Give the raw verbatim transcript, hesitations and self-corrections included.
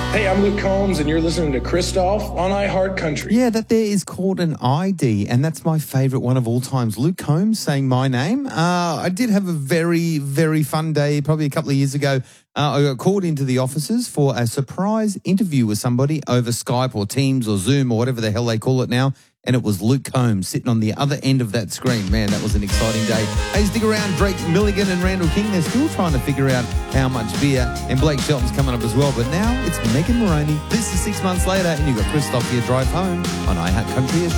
Hey, I'm Luke Combs, and you're listening to Christoph on iHeart Country. Yeah, that there is called an I D, and that's my favourite one of all times. Luke Combs saying my name. Uh, I did have a very, very fun day probably a couple of years ago. Uh, I got called into the offices for a surprise interview with somebody over Skype or Teams or Zoom or whatever the hell they call it now. And it was Luke Combs sitting on the other end of that screen. Man, that was an exciting day. Hey, stick around. Drake Milligan and Randall King, they're still trying to figure out how much beer. And Blake Shelton's coming up as well. But now it's Megan Moroney. This is six months later, and you've got Christoph here, Drive Home on iHeart Country Australia.